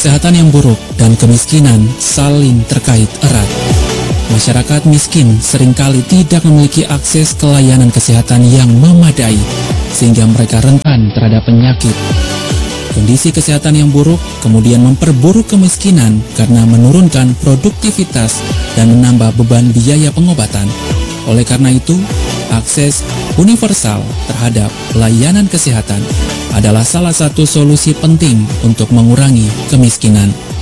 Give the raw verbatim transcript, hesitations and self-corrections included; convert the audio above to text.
Kesehatan yang buruk dan kemiskinan saling terkait erat. Masyarakat miskin seringkali tidak memiliki akses ke layanan kesehatan yang memadai, sehingga mereka rentan terhadap penyakit. Kondisi kesehatan yang buruk kemudian memperburuk kemiskinan karena menurunkan produktivitas dan menambah beban biaya pengobatan. Oleh karena itu, akses universal terhadap layanan kesehatan adalah salah satu solusi penting untuk mengurangi kemiskinan.